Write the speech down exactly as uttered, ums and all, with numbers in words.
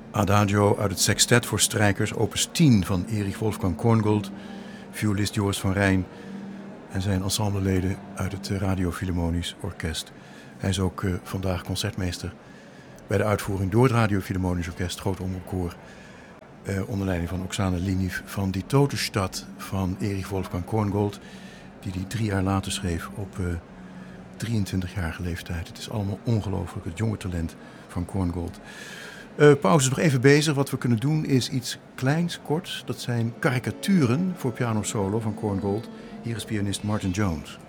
Adagio uit het sextet voor strijkers, opus tien van Erich Wolfgang Korngold, violist Joris van Rijn en zijn ensembleleden uit het Radio Philharmonisch Orkest. Hij is ook uh, vandaag concertmeester bij de uitvoering door het Radio Philharmonisch Orkest, groot omroepkoor, uh, onder leiding van Oksana Liniv van Die Totenstad van Erich Wolfgang Korngold, die hij drie jaar later schreef op uh, drieëntwintigjarige leeftijd. Het is allemaal ongelooflijk, het jonge talent van Korngold. Uh, Pauze is nog even bezig. Wat we kunnen doen is iets kleins, korts. Dat zijn karikaturen voor piano solo van Korngold. Hier is pianist Martin Jones.